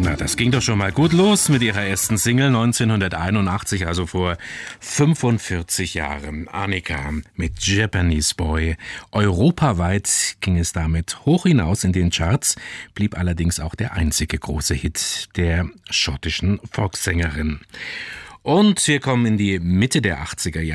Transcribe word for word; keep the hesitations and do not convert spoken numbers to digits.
Na, das ging doch schon mal gut los mit ihrer ersten Single neunzehnhunderteinundachtzig, also vor fünfundvierzig Jahren. Annika mit Japanese Boy. Europaweit ging es damit hoch hinaus in den Charts, blieb allerdings auch der einzige große Hit der schottischen Volkssängerin. Und wir kommen in die Mitte der achtziger Jahre.